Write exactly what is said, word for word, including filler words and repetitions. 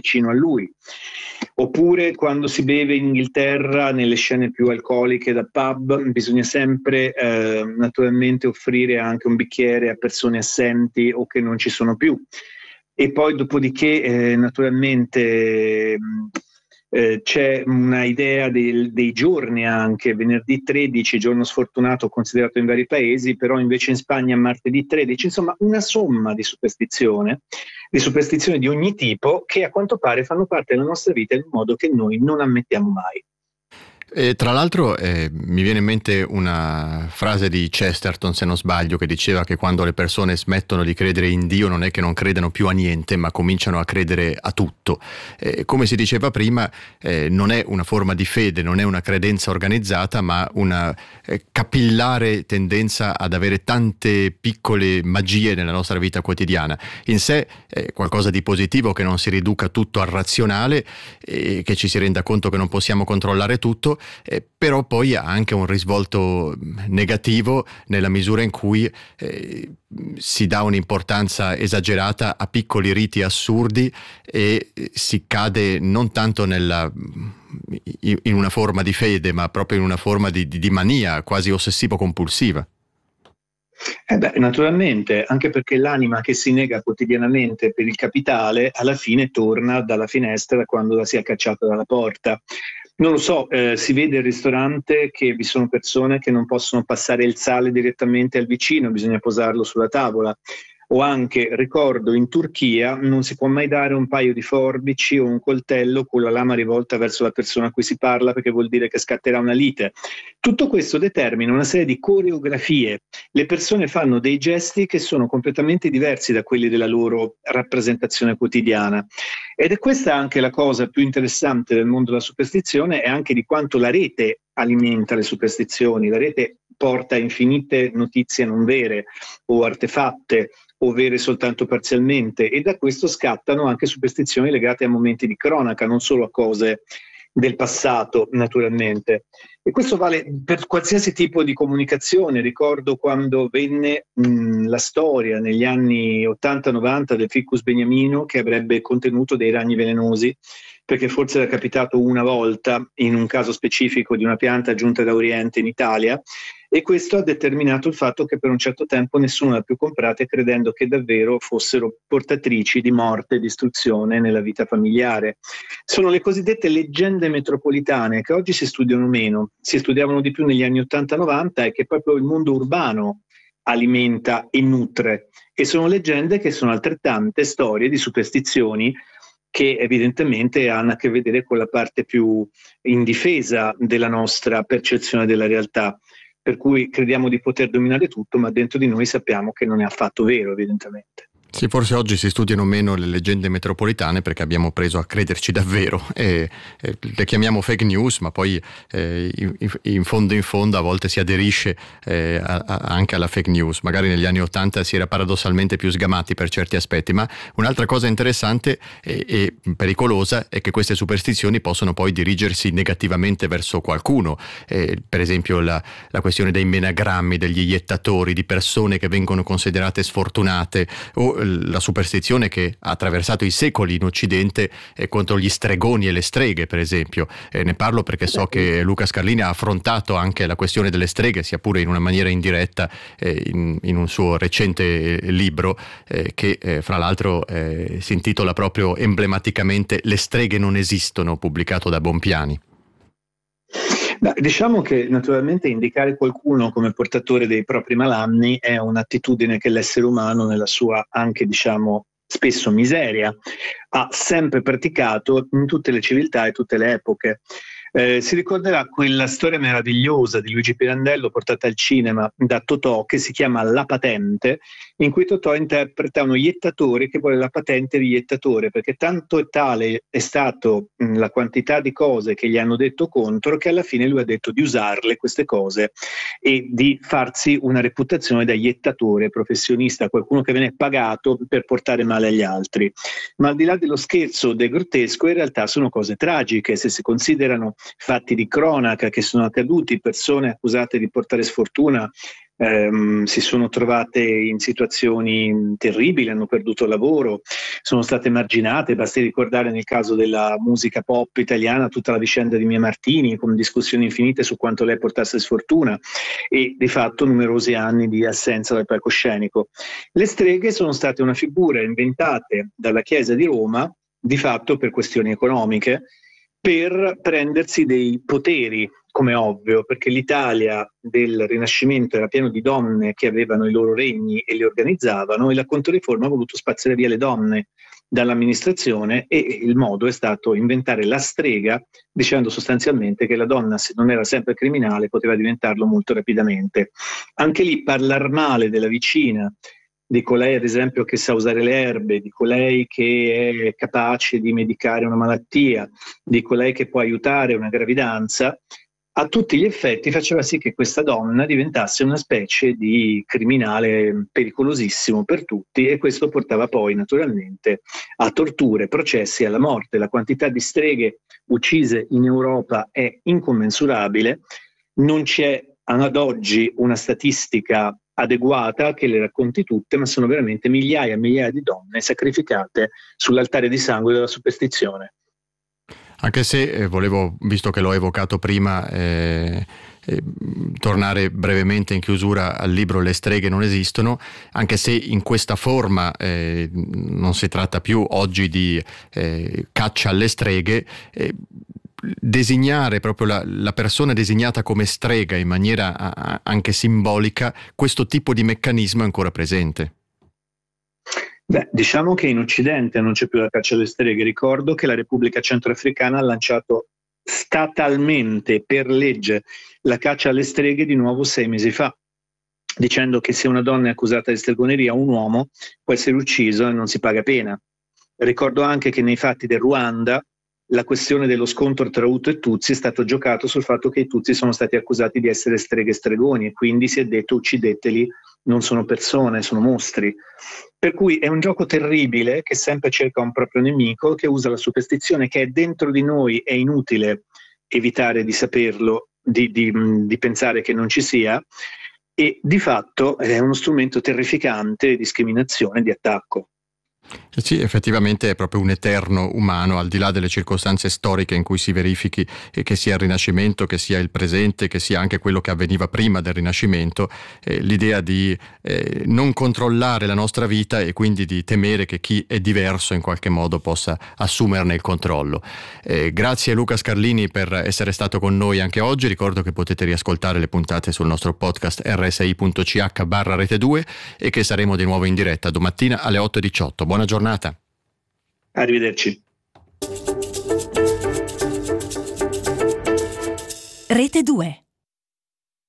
vicino a lui. Oppure quando si beve in Inghilterra, nelle scene più alcoliche da pub, bisogna sempre eh, naturalmente offrire anche un bicchiere a persone assenti o che non ci sono più. E poi dopodiché eh, naturalmente eh, c'è una idea del, dei giorni anche, venerdì tredici, giorno sfortunato considerato in vari paesi, però invece in Spagna martedì tredici, insomma una somma di superstizione, di superstizioni di ogni tipo che a quanto pare fanno parte della nostra vita in un modo che noi non ammettiamo mai. E tra l'altro eh, mi viene in mente una frase di Chesterton, se non sbaglio, che diceva che quando le persone smettono di credere in Dio non è che non credano più a niente, ma cominciano a credere a tutto. Eh, come si diceva prima, eh, non è una forma di fede, non è una credenza organizzata, ma una eh, capillare tendenza ad avere tante piccole magie nella nostra vita quotidiana. In sé è qualcosa di positivo, che non si riduca tutto al razionale e che ci si renda conto che non possiamo controllare tutto. Eh, però poi ha anche un risvolto negativo nella misura in cui eh, si dà un'importanza esagerata a piccoli riti assurdi e si cade non tanto nella, in una forma di fede, ma proprio in una forma di, di, di mania quasi ossessivo-compulsiva. Eh beh, naturalmente, anche perché l'anima che si nega quotidianamente per il capitale alla fine torna dalla finestra quando la si è cacciata dalla porta. Non lo so, eh, si vede al ristorante che vi sono persone che non possono passare il sale direttamente al vicino, bisogna posarlo sulla tavola. O anche, ricordo, in Turchia non si può mai dare un paio di forbici o un coltello con la lama rivolta verso la persona a cui si parla, perché vuol dire che scatterà una lite. Tutto questo determina una serie di coreografie. Le persone fanno dei gesti che sono completamente diversi da quelli della loro rappresentazione quotidiana. Ed è questa anche la cosa più interessante del mondo della superstizione, e anche di quanto la rete alimenta le superstizioni. La rete porta infinite notizie non vere o artefatte o vere soltanto parzialmente, e da questo scattano anche superstizioni legate a momenti di cronaca, non solo a cose del passato, naturalmente. E questo vale per qualsiasi tipo di comunicazione. Ricordo quando venne mh, la storia negli anni ottanta novanta del ficus beniamino, che avrebbe contenuto dei ragni velenosi, perché forse era capitato una volta in un caso specifico di una pianta giunta da Oriente in Italia, e questo ha determinato il fatto che per un certo tempo nessuno le ha più comprate, credendo che davvero fossero portatrici di morte e distruzione nella vita familiare. Sono le cosiddette leggende metropolitane, che oggi si studiano meno, si studiavano di più negli anni ottanta novanta, e che proprio il mondo urbano alimenta e nutre, e sono leggende che sono altrettante storie di superstizioni che evidentemente hanno a che vedere con la parte più indifesa della nostra percezione della realtà, per cui crediamo di poter dominare tutto, ma dentro di noi sappiamo che non è affatto vero, evidentemente. Sì, forse oggi si studiano meno le leggende metropolitane perché abbiamo preso a crederci davvero e, e le chiamiamo fake news, ma poi eh, in, in fondo in fondo a volte si aderisce eh, a, a, anche alla fake news. Magari negli anni Ottanta si era paradossalmente più sgamati per certi aspetti, ma un'altra cosa interessante e, e pericolosa è che queste superstizioni possono poi dirigersi negativamente verso qualcuno. Eh, per esempio la, la questione dei menagrammi, degli iettatori, di persone che vengono considerate sfortunate, o la superstizione che ha attraversato i secoli in Occidente eh, contro gli stregoni e le streghe, per esempio. Eh, ne parlo perché so che Luca Scarlini ha affrontato anche la questione delle streghe, sia pure in una maniera indiretta, eh, in, in un suo recente eh, libro eh, che eh, fra l'altro eh, si intitola proprio emblematicamente Le streghe non esistono, pubblicato da Bompiani. Beh, diciamo che naturalmente indicare qualcuno come portatore dei propri malanni è un'attitudine che l'essere umano, nella sua anche diciamo spesso miseria, ha sempre praticato in tutte le civiltà e tutte le epoche. Eh, si ricorderà quella storia meravigliosa di Luigi Pirandello portata al cinema da Totò, che si chiama La Patente, in cui Totò interpreta uno iettatore che vuole la patente di iettatore, perché tanto e tale è stato mh, la quantità di cose che gli hanno detto contro, che alla fine lui ha detto di usarle queste cose e di farsi una reputazione da iettatore professionista, qualcuno che viene pagato per portare male agli altri. Ma al di là dello scherzo, del grottesco, in realtà sono cose tragiche se si considerano fatti di cronaca che sono accaduti, persone accusate di portare sfortuna ehm, si sono trovate in situazioni terribili, hanno perduto il lavoro, sono state emarginate. Basti ricordare nel caso della musica pop italiana tutta la vicenda di Mia Martini, con discussioni infinite su quanto lei portasse sfortuna e di fatto numerosi anni di assenza dal palcoscenico. Le streghe sono state una figura inventate dalla Chiesa di Roma, di fatto per questioni economiche, per prendersi dei poteri, come ovvio, perché l'Italia del Rinascimento era pieno di donne che avevano i loro regni e li organizzavano, e la Controriforma ha voluto spazzare via le donne dall'amministrazione, e il modo è stato inventare la strega, dicendo sostanzialmente che la donna, se non era sempre criminale, poteva diventarlo molto rapidamente. Anche lì parlar male della vicina, di colei ad esempio che sa usare le erbe, di colei che è capace di medicare una malattia, di colei che può aiutare una gravidanza, a tutti gli effetti faceva sì che questa donna diventasse una specie di criminale pericolosissimo per tutti, e questo portava poi naturalmente a torture, processi e alla morte. La quantità di streghe uccise in Europa è incommensurabile, non c'è ad oggi una statistica adeguata che le racconti tutte, ma sono veramente migliaia e migliaia di donne sacrificate sull'altare di sangue della superstizione. Anche se eh, volevo, visto che l'ho evocato prima, eh, eh, tornare brevemente in chiusura al libro Le streghe non esistono, anche se in questa forma eh, non si tratta più oggi di eh, caccia alle streghe, eh, designare proprio la, la persona designata come strega in maniera a, anche simbolica, questo tipo di meccanismo è ancora presente. Beh, diciamo che in Occidente non c'è più la caccia alle streghe. Ricordo che la Repubblica Centroafricana ha lanciato statalmente per legge la caccia alle streghe di nuovo sei mesi fa, dicendo che se una donna è accusata di stregoneria, un uomo può essere ucciso e non si paga pena. Ricordo anche che nei fatti del Ruanda la questione dello scontro tra Hutu e Tutsi è stato giocato sul fatto che i Tutsi sono stati accusati di essere streghe e stregoni, e quindi si è detto uccideteli, non sono persone, sono mostri. Per cui è un gioco terribile che sempre cerca un proprio nemico, che usa la superstizione che è dentro di noi. È inutile evitare di saperlo, di, di, di pensare che non ci sia, e di fatto è uno strumento terrificante di discriminazione, di attacco. Sì, effettivamente è proprio un eterno umano, al di là delle circostanze storiche in cui si verifichi, e che sia il Rinascimento, che sia il presente, che sia anche quello che avveniva prima del Rinascimento, eh, l'idea di eh, non controllare la nostra vita e quindi di temere che chi è diverso in qualche modo possa assumerne il controllo. Eh, grazie Luca Scarlini per essere stato con noi anche oggi. Ricordo che potete riascoltare le puntate sul nostro podcast erre esse i punto c h barra rete due e che saremo di nuovo in diretta domattina alle otto e diciotto. Buona giornata. Arrivederci. Rete due.